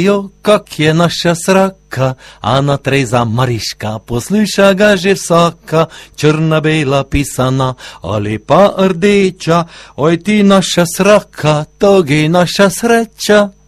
Jo, kak je naša sraka, Ana Tereza Mariška, posluša ga že vsaka, črna, bela, pisana ali pa rdeča. Oj ti naša sraka, togi naša sreča.